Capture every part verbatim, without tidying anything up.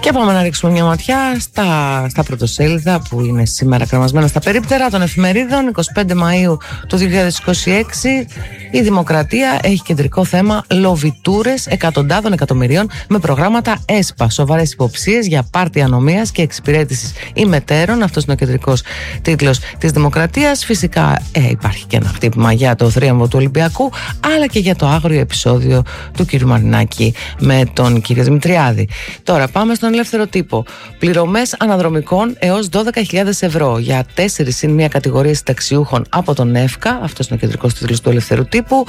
Και πάμε να ρίξουμε μια ματιά στα, στα πρωτοσέλιδα που είναι σήμερα κρεμασμένα στα περίπτερα των εφημερίδων. εικοστή πέμπτη Μαΐου του δύο χιλιάδες είκοσι έξι. Η Δημοκρατία έχει κεντρικό θέμα λοβιτούρες εκατοντάδων εκατομμυρίων με προγράμματα ΕΣΠΑ. Σοβαρές υποψίες για πάρτι ανομίας και εξυπηρέτησης ημετέρων. Αυτός είναι ο κεντρικός τίτλος της Δημοκρατίας. Φυσικά ε, υπάρχει και ένα χτύπημα για το θρίαμβο του Ολυμπιακού, αλλά και για το άγριο επεισόδιο του κ. Μαρινάκη με τον κ. Δημητριάδη. Τώρα πάμε στον Ελεύθερο Τύπο. Πληρωμές αναδρομικών έως δώδεκα χιλιάδες ευρώ για τέσσερις συν μία κατηγορία συνταξιούχων από τον ΕΦΚΑ. Αυτός είναι ο κεντρικός τίτλος του Ελεύθερου Τύπου.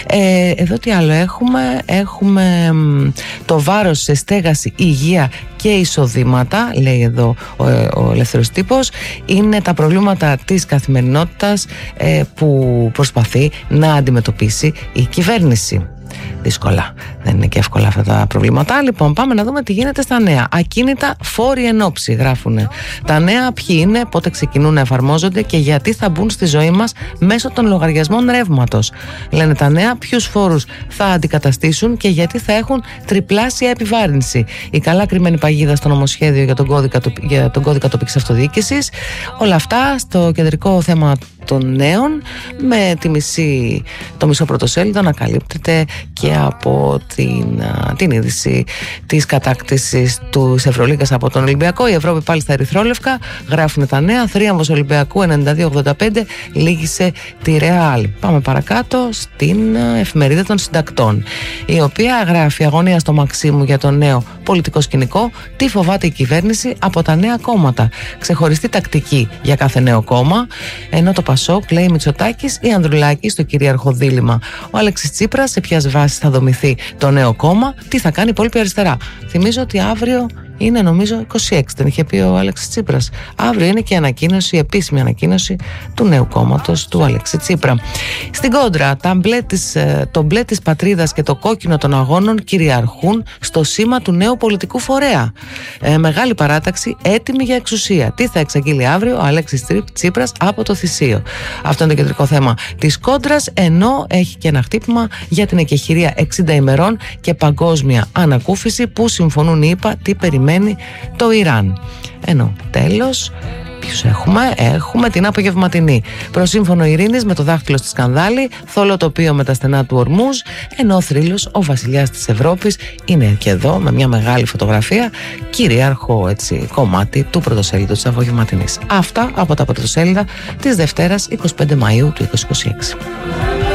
Ε, εδώ τι άλλο έχουμε? Έχουμε μ, το βάρος σε στέγαση, υγεία και εισοδήματα, λέει εδώ ο, ο Ελεύθερος Τύπος. Είναι τα προβλήματα της καθημερινότητας ε, που προσπαθεί να αντιμετωπίσει η κυβέρνηση. Δύσκολα. Δεν είναι και εύκολα αυτά τα προβλήματα. Λοιπόν, πάμε να δούμε τι γίνεται στα νέα. Ακίνητα φόροι εν όψη, γράφουν τα νέα. Ποιοι είναι, πότε ξεκινούν να εφαρμόζονται και γιατί θα μπουν στη ζωή μας μέσω των λογαριασμών ρεύματος. Λένε τα νέα ποιους φόρους θα αντικαταστήσουν και γιατί θα έχουν τριπλάσια επιβάρυνση. Η καλά κρυμμένη παγίδα στο νομοσχέδιο για τον κώδικα, για τον κώδικα τοπικής αυτοδιοίκησης. Όλα αυτά στο κεντρικό θέμα των νέων, με τη μισή, το μισό πρωτοσέλιδο να καλύπτεται και από την, την είδηση της κατάκτησης του Ευρωλίγκας από τον Ολυμπιακό. Η Ευρώπη πάλι στα ερυθρόλευκα, γράφουν τα νέα. Θρίαμβος Ολυμπιακού ενενήντα δύο ογδόντα πέντε λύγησε τη Ρεάλ. Πάμε παρακάτω στην εφημερίδα των συντακτών, η οποία γράφει αγωνία στο Μαξίμου για το νέο πολιτικό σκηνικό. Τι φοβάται η κυβέρνηση από τα νέα κόμματα. Ξεχωριστή τακτική για κάθε νέο κόμμα, ενώ το Πασόκ λέει Μητσοτάκης ή Ανδρουλάκης στο κυρίαρχο δίλημμα. Ο Αλέξης Τσίπρας σε ποιας βάσης θα δομηθεί το νέο κόμμα, τι θα κάνει η υπόλοιπη αριστερά. Θυμίζω ότι αύριο είναι νομίζω είκοσι έξι, δεν είχε πει ο Αλέξης Τσίπρας. Αύριο είναι και η ανακοίνωση, η επίσημη ανακοίνωση του νέου κόμματος του Αλέξη Τσίπρα. Στην κόντρα, τα μπλε της, το μπλε της πατρίδας και το κόκκινο των αγώνων κυριαρχούν στο σήμα του νέου πολιτικού φορέα. Ε, μεγάλη παράταξη, έτοιμη για εξουσία. Τι θα εξαγγείλει αύριο ο Αλέξης Τσίπρας από το θυσίο. Αυτό είναι το κεντρικό θέμα της κόντρας, ενώ έχει και ένα χτύπημα για την εκεχηρία εξήντα ημερών και παγκόσμια ανακούφιση που συμφωνούν οι ΗΠΑ τι περιμένει το Ιράν. Ενώ τέλος, ποιους έχουμε? Έχουμε την απογευματινή. Προσύμφωνο ειρήνης με το δάχτυλο στη σκανδάλη, θόλο τοπίο με τα στενά του Ορμούζ, ενώ ο θρύλος, ο βασιλιάς της Ευρώπης, είναι και εδώ με μια μεγάλη φωτογραφία, κυρίαρχο έτσι, κομμάτι του πρωτοσέλιδου της απογευματινής. Αυτά από τα πρωτοσέλιδα της Δευτέρας εικοστή πέμπτη Μαΐου του είκοσι είκοσι έξι.